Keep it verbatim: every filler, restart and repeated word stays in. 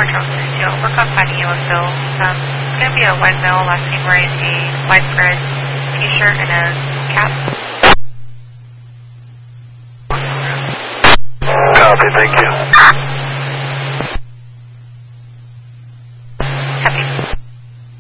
four Charles six two, we're contacting you with Bill. Um, it's going to be a white male, last name wearing a widespread t-shirt and a cap. Copy, thank you.